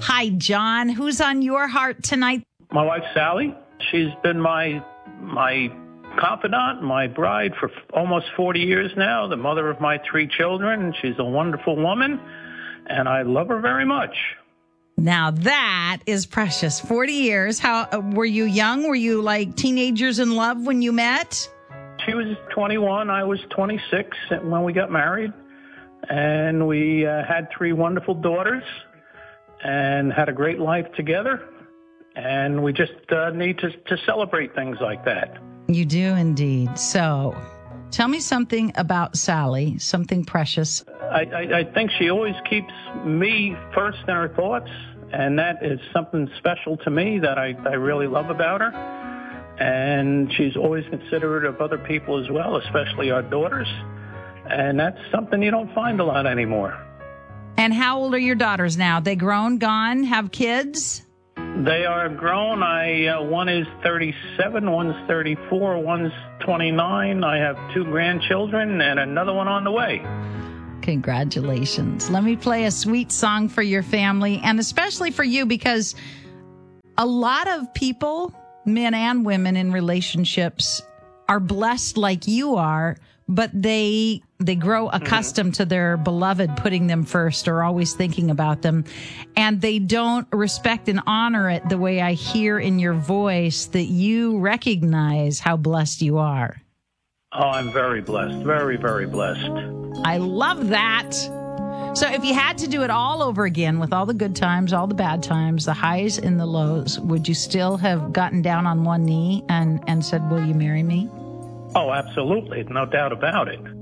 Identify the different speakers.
Speaker 1: Hi, John. Who's on your heart tonight?
Speaker 2: My wife, Sally. She's been my confidant, my bride for almost 40 years now, the mother of my 3 children. She's a wonderful woman, and I love her very much.
Speaker 1: Now that is precious. 40 years. How were you young? Were you like teenagers in love when you met?
Speaker 2: She was 21. I was 26 when we got married. And we had 3 wonderful daughters and had a great life together. And we just need to celebrate things like that.
Speaker 1: You do indeed. So tell me something about Sally, something precious.
Speaker 2: I think she always keeps me first in her thoughts, and that is something special to me that I really love about her. And she's always considerate of other people as well, especially our daughters. And that's something you don't find a lot anymore.
Speaker 1: And how old are your daughters now? They grown, gone, have kids?
Speaker 2: They are grown. One is 37, one's 34, one's 29. I have 2 grandchildren and another one on the way.
Speaker 1: Congratulations. Let me play a sweet song for your family, and especially for you, because a lot of people, men and women in relationships, are blessed like you are, but they grow accustomed to their beloved putting them first or always thinking about them. And they don't respect and honor it the way I hear in your voice that you recognize how blessed you are.
Speaker 2: Oh, I'm very blessed. Very, very blessed.
Speaker 1: I love that. So if you had to do it all over again with all the good times, all the bad times, the highs and the lows, would you still have gotten down on one knee and said, will you marry me?
Speaker 2: Oh, absolutely. No doubt about it.